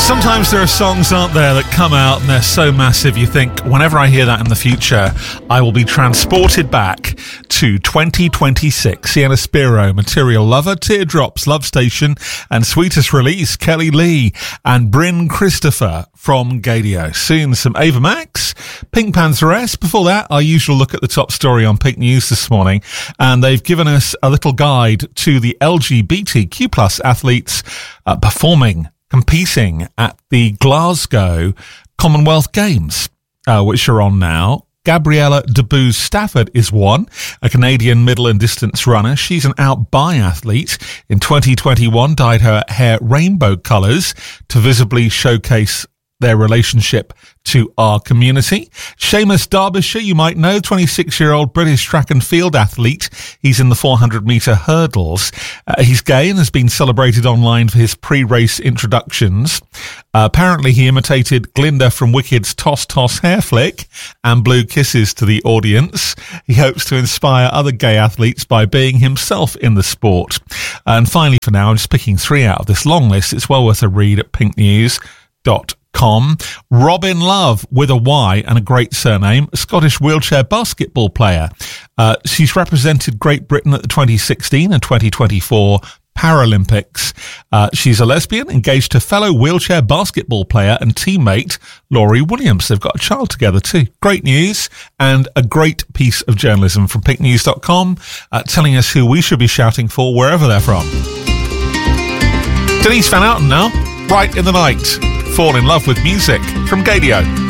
Sometimes there are songs, aren't there, that come out and they're so massive you think, whenever I hear that in the future, I will be transported back to 2026. Sienna Spiro, Material Lover, Teardrops, Love Station, and Sweetest Release, Kelly Lee, and Bryn Christopher from Gadio. Soon some Ava Max, Pink Pantheress. Before that, our usual look at the top story on Pink News this morning, and they've given us a little guide to the LGBTQ plus athletes competing at the Glasgow Commonwealth Games, which are on now. Gabriella DeBooze Stafford is one, a Canadian middle and distance runner. She's an out biathlete. In 2021, dyed her hair rainbow colours to visibly showcase their relationship to our community. Seamus Derbyshire, you might know, 26-year-old British track and field athlete. He's in the 400-metre hurdles. He's gay and has been celebrated online for his pre-race introductions. Apparently, he imitated Glinda from Wicked's Toss Toss hair flick and blew kisses to the audience. He hopes to inspire other gay athletes by being himself in the sport. And finally, for now, I'm just picking 3 out of this long list. It's well worth a read at pinknews.com. Robin Love, with a Y and a great surname, a Scottish wheelchair basketball player. She's represented Great Britain at the 2016 and 2024 Paralympics. She's a lesbian, engaged to fellow wheelchair basketball player and teammate Laurie Williams. They've got a child together too. Great news and a great piece of journalism from pinknews.com, telling us who we should be shouting for wherever they're from. Denise Van Outen now, Right in the Night. Fall in Love with Music from Gadio.